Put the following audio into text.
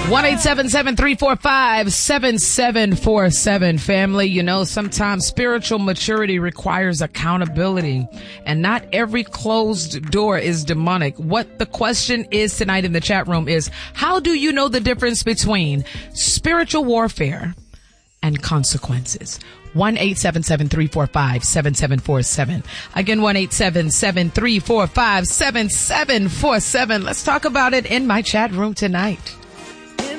1-877-345-7747. Family, you know, sometimes spiritual maturity requires accountability, and not every closed door is demonic. What the question is tonight in the chat room is, how do you know the difference between spiritual warfare and consequences? 1-877-345-7747. Again, 1-877-345-7747. Let's talk about it in my chat room tonight.